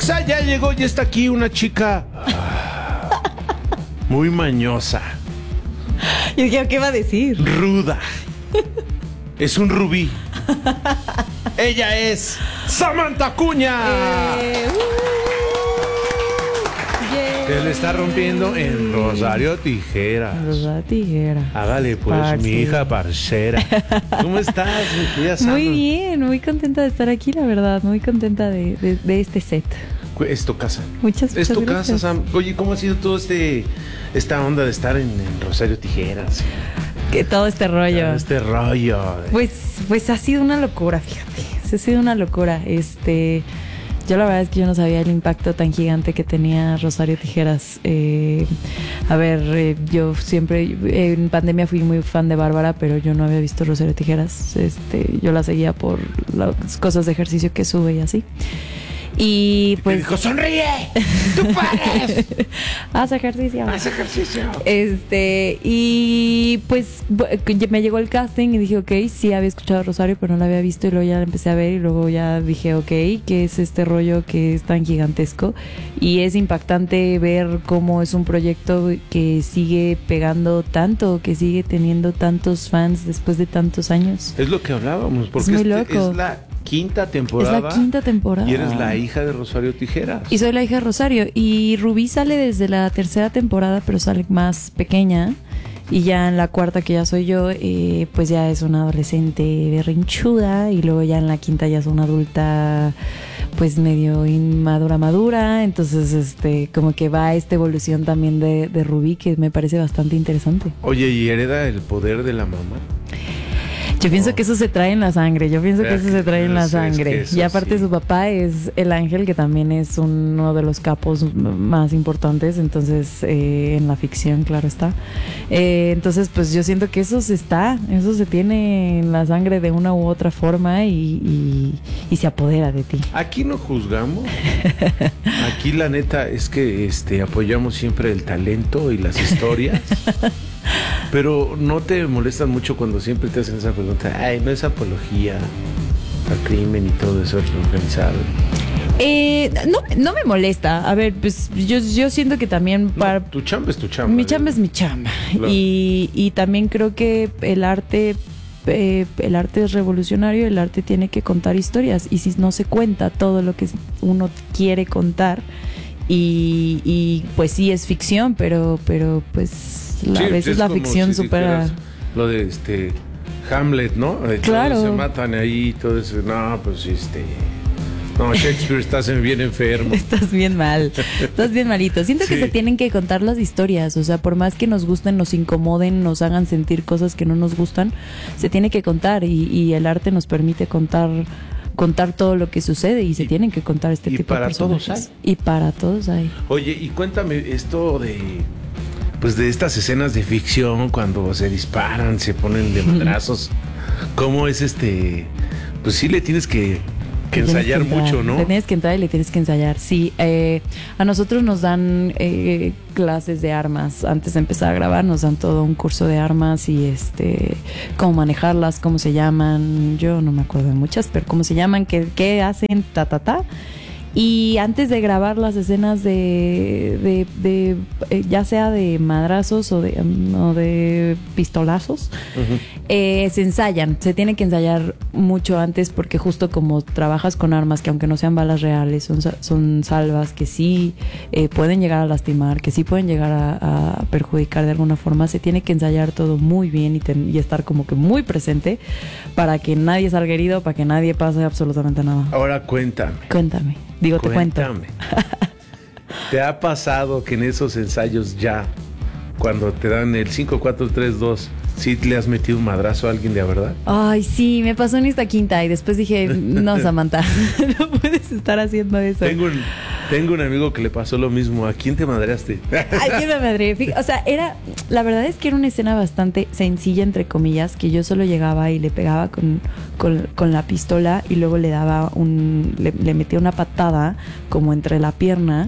Exa ya llegó, ya está aquí una chica muy mañosa. Yo dije, ¿qué va a decir? Ruda. Es un rubí. Ella es Samantha Acuña. Que le está rompiendo en Rosario Tijeras. Rosario Tijera. Hágale pues, Parce. mi hija parcera. ¿Cómo estás, mi querida Sama? Muy bien, muy contenta de estar aquí, la verdad. Muy contenta de este set. Es tu casa. Muchas Es tu gracias. casa, Sam. Oye, ¿cómo ha sido todo esta onda de estar en Rosario Tijeras? Que todo este rollo. Todo este rollo. Pues ha sido una locura, fíjate. Ha sido una locura. Yo la verdad es que yo no sabía el impacto tan gigante que tenía Rosario Tijeras. Yo siempre en pandemia fui muy fan de Bárbara, pero yo no había visto Rosario Tijeras. Yo la seguía por las cosas de ejercicio que sube y así. Y pues dijo, sonríe, tú pares. Haz ejercicio. Haz ejercicio. Y pues me llegó el casting y dije, ok, sí había escuchado a Rosario, pero no la había visto, y luego ya la empecé a ver y luego ya dije, ok, ¿qué es este rollo que es tan gigantesco? Y es impactante ver cómo es un proyecto que sigue pegando tanto, que sigue teniendo tantos fans después de tantos años. Es lo que hablábamos, porque Es muy loco. es la quinta temporada. Es la quinta temporada. Y eres la hija de Rosario Tijeras. Y soy la hija de Rosario. Y Rubí sale desde la tercera temporada, pero sale más pequeña. Y ya en la cuarta, que ya soy yo, pues ya es una adolescente berrinchuda. Y luego ya en la quinta ya es una adulta, pues medio madura. Entonces, como que va esta evolución también de Rubí, que me parece bastante interesante. Oye, ¿y hereda el poder de la mamá? Yo pienso que eso se trae en la sangre, Es Y aparte sí. Su papá es el Ángel, que también es uno de los capos más importantes, entonces en la ficción, claro está. Entonces, pues yo siento que eso se tiene en la sangre de una u otra forma y se apodera de ti. Aquí no juzgamos. Aquí la neta es que apoyamos siempre el talento y las historias. Pero no te molestan mucho cuando siempre te hacen esa pregunta. Ay, no es apología al crimen y todo eso organizado. No me molesta. A ver, pues yo siento que también Tu chamba es tu chamba. mi chamba es mi chamba. Claro. Y también creo que el arte es revolucionario. El arte tiene que contar historias, y si no se cuenta todo lo que uno quiere contar, y pues sí es ficción, pero pues a veces la ficción supera. Lo de Hamlet, ¿no? Claro. Todos se matan ahí y todo eso. No, pues no, Shakespeare, estás bien enfermo. Estás bien mal, estás bien malito. Siento que Sí. se tienen que contar las historias, o sea, por más que nos gusten, nos incomoden, nos hagan sentir cosas que no nos gustan, se tiene que contar, y el arte nos permite contar todo lo que sucede, y se tienen que contar este y tipo de para personajes. todos hay. Y para todos hay. Oye, y cuéntame esto de estas escenas de ficción cuando se disparan, se ponen de madrazos. ¿Cómo es Pues sí le tienes que ensayar mucho, ¿no? Te tienes que entrar y le tienes que ensayar, sí. A nosotros nos dan clases de armas. Antes de empezar a grabar nos dan todo un curso de armas y cómo manejarlas, cómo se llaman. Yo no me acuerdo de muchas, pero cómo se llaman, qué hacen, Y antes de grabar las escenas de ya sea de madrazos o de pistolazos, Uh-huh. se ensayan. Se tiene que ensayar mucho antes, porque justo como trabajas con armas que, aunque no sean balas reales, son salvas que sí pueden llegar a lastimar, que sí pueden llegar a perjudicar de alguna forma. Se tiene que ensayar todo muy bien y estar como que muy presente para que nadie salga herido, para que nadie pase absolutamente nada. Ahora cuéntame. Cuéntame. Digo, te cuento. ¿Te ha pasado que en esos ensayos ya, cuando te dan el 5, 4, 3, 2, sí le has metido un madrazo a alguien de verdad? Ay, sí, me pasó en esta quinta y después dije, no, Samantha, no puedes estar haciendo eso. Tengo un amigo que le pasó lo mismo. ¿A quién te madreaste? Ay, qué me madre. O sea, la verdad es que era una escena bastante sencilla, entre comillas, que yo solo llegaba y le pegaba con la pistola, y luego le daba le metía una patada como entre la pierna.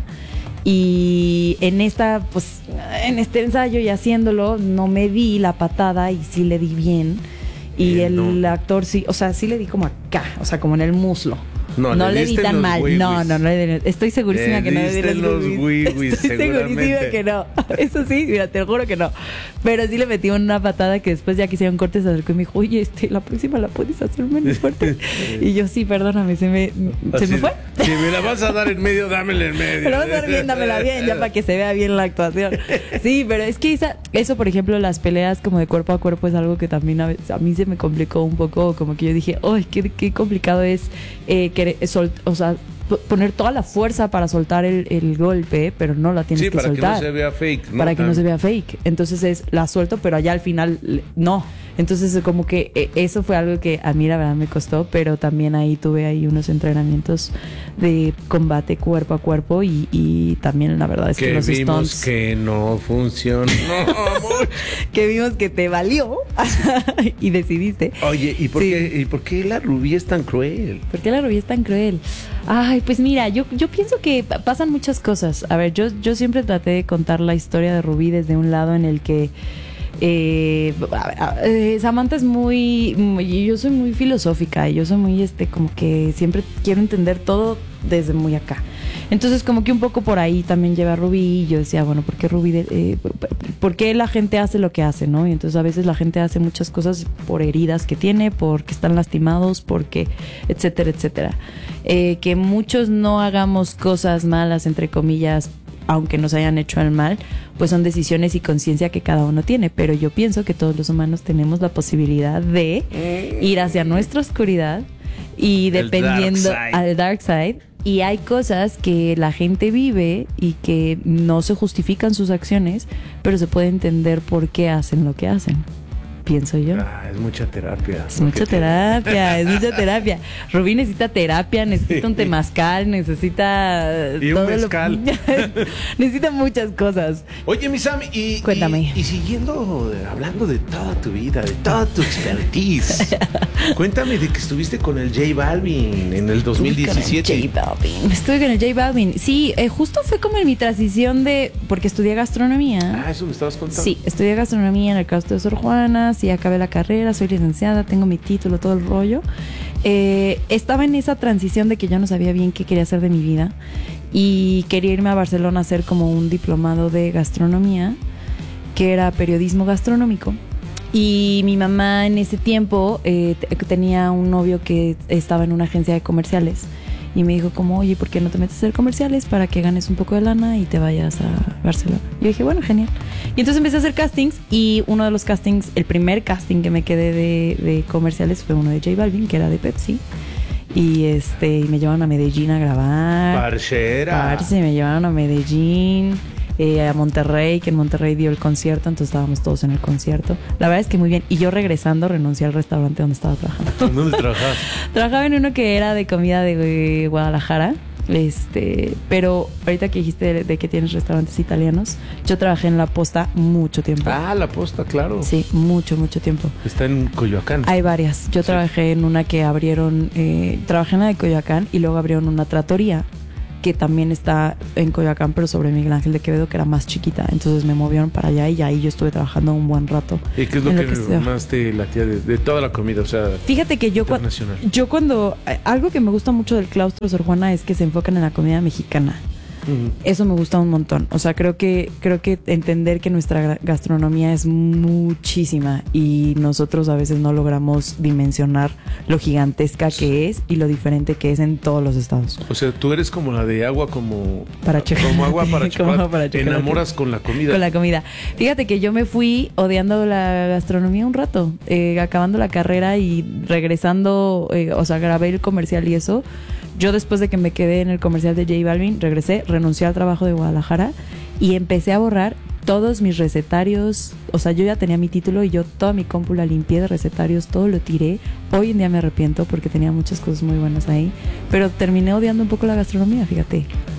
Y en este ensayo y haciéndolo, no me di la patada y sí le di bien. Y el actor sí, o sea, sí le di como acá, o sea, como en el muslo. No, No le le di diste tan los mal. wiwis. No, estoy segurísima que no le di diste los los wiwis. wiwis, Estoy segurísima seguramente. que no. Eso sí, mira, te lo juro que no. Pero sí le metí una patada que después ya que hicieron cortes se acercó y me dijo, oye, la próxima la puedes hacer menos fuerte. Y yo, sí, perdóname, se me fue. Si me la vas a dar en medio, dámela en medio. Me la vas a dar bien, dámela bien, ya para que se vea bien la actuación. Sí, pero es que eso, por ejemplo, las peleas como de cuerpo a cuerpo es algo que también a mí se me complicó un poco, como que yo dije, ¡ay, qué complicado es poner toda la fuerza para soltar el golpe, pero no la tienes que soltar. Sí, para que no se vea fake, ¿no? Para que no se vea fake. Entonces la suelto, pero allá al final no. Entonces como que eso fue algo que a mí la verdad me costó, pero también ahí tuve unos entrenamientos de combate cuerpo a cuerpo y también la verdad es que los vimos stunts que no funcionó. que vimos que te valió y decidiste. Oye, ¿y por qué la Rubí es tan cruel? ¿Por qué la Rubí es tan cruel? Ay, pues mira, yo pienso que pasan muchas cosas. A ver, yo siempre traté de contar la historia de Rubí desde un lado en el que Samantha es yo soy muy filosófica y yo soy muy como que siempre quiero entender todo desde muy acá. Entonces como que un poco por ahí también lleva a Rubí y yo decía, bueno, ¿por qué Rubí por qué la gente hace lo que hace, ¿no? Y entonces a veces la gente hace muchas cosas por heridas que tiene, porque están lastimados, porque etcétera, etcétera. Que muchos no hagamos cosas malas, entre comillas, aunque nos hayan hecho el mal, pues son decisiones y conciencia que cada uno tiene, pero yo pienso que todos los humanos tenemos la posibilidad de ir hacia nuestra oscuridad y dependiendo al dark side, y hay cosas que la gente vive y que no se justifican sus acciones, pero se puede entender por qué hacen lo que hacen. Pienso yo. Es mucha terapia. Es mucha terapia. Rubí necesita terapia, necesita un temazcal, necesita... Y un mezcal. Necesita muchas cosas. Oye, mi Sam, cuéntame. Y hablando de toda tu vida, de toda tu expertise, cuéntame de que estuviste con el J Balvin en el 2017. Estuve con el J Balvin. Sí, justo fue como en mi transición porque estudié gastronomía. Eso me estabas contando. Sí, estudié gastronomía en el claustro de Sor Juana. Sí, acabé la carrera, soy licenciada, tengo mi título, todo el rollo. Estaba en esa transición de que yo no sabía bien qué quería hacer de mi vida y quería irme a Barcelona a hacer como un diplomado de gastronomía, que era periodismo gastronómico. Y mi mamá en ese tiempo tenía un novio que estaba en una agencia de comerciales y me dijo como, oye, ¿por qué no te metes a hacer comerciales para que ganes un poco de lana y te vayas a Barcelona? Y yo dije, bueno, genial. Y entonces empecé a hacer castings y uno de los castings, el primer casting que me quedé de comerciales fue uno de J Balvin, que era de Pepsi. Y me llevaron a Medellín a grabar. Parcera. Me llevaron a Medellín, a Monterrey, que en Monterrey dio el concierto, entonces estábamos todos en el concierto. La verdad es que muy bien. Y yo regresando renuncié al restaurante donde estaba trabajando. ¿Dónde trabajabas? Trabajaba en uno que era de comida de Guadalajara. Pero ahorita que dijiste de que tienes restaurantes italianos, yo trabajé en La Posta mucho tiempo. La Posta, claro. Sí, mucho tiempo. Está en Coyoacán. Hay varias. Yo trabajé en una que abrieron, trabajé en la de Coyoacán y luego abrieron una trattoria que también está en Coyoacán, pero sobre Miguel Ángel de Quevedo, que era más chiquita. Entonces me movieron para allá y ahí yo estuve trabajando un buen rato. ¿Y qué es lo que más te latía de toda la comida? O sea, fíjate que yo cuando algo que me gusta mucho del claustro Sor Juana es que se enfocan en la comida mexicana. Eso me gusta un montón. O sea, creo que entender que nuestra gastronomía es muchísima y nosotros a veces no logramos dimensionar lo gigantesca que es y lo diferente que es en todos los estados. O sea, tú eres como la de agua como agua para chupar. Te enamoras con la comida. Con la comida. Fíjate que yo me fui odiando la gastronomía un rato, acabando la carrera y regresando, grabé el comercial y eso. Yo después de que me quedé en el comercial de J Balvin, renuncié al trabajo de Guadalajara y empecé a borrar todos mis recetarios. O sea, yo ya tenía mi título y yo toda mi compu la limpié de recetarios, todo lo tiré. Hoy en día me arrepiento porque tenía muchas cosas muy buenas ahí, pero terminé odiando un poco la gastronomía, fíjate.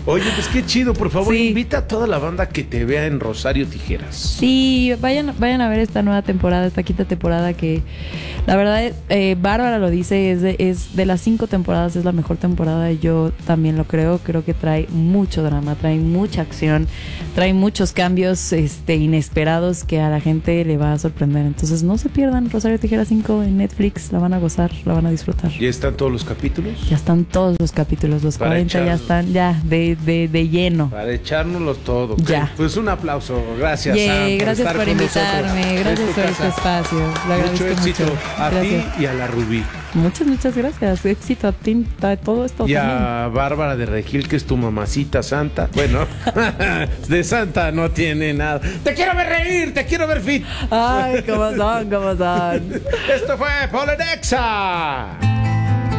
Oye, pues qué chido, por favor, Sí. invita a toda la banda que te vea en Rosario Tijeras. Sí, vayan a ver esta nueva temporada, esta quinta temporada que la verdad, Bárbara lo dice, es de las 5 temporadas es la mejor temporada y yo también lo creo que trae mucho drama, trae mucha acción, trae muchos cambios inesperados que a la gente le va a sorprender. Entonces no se pierdan Rosario Tijeras 5 en Netflix, la van a gozar, la van a disfrutar. ¿Ya están todos los capítulos? Ya están todos los capítulos, los Para 40 ya echarlos. están ya de lleno. Para echárnoslos todo. Ya. Pues un aplauso. Gracias, Yay, Sam, gracias estar por con invitarme, nosotros. gracias Es tu por este casa. espacio. Lo Mucho agradezco éxito mucho. a Gracias. ti y a la Rubí. Muchas gracias. Éxito a ti, a todo esto Y también. a Bárbara de Regil, que es tu mamacita santa. Bueno, de santa no tiene nada. Te quiero ver reír, te quiero ver fit. Ay, cómo son. Esto fue Polenexa.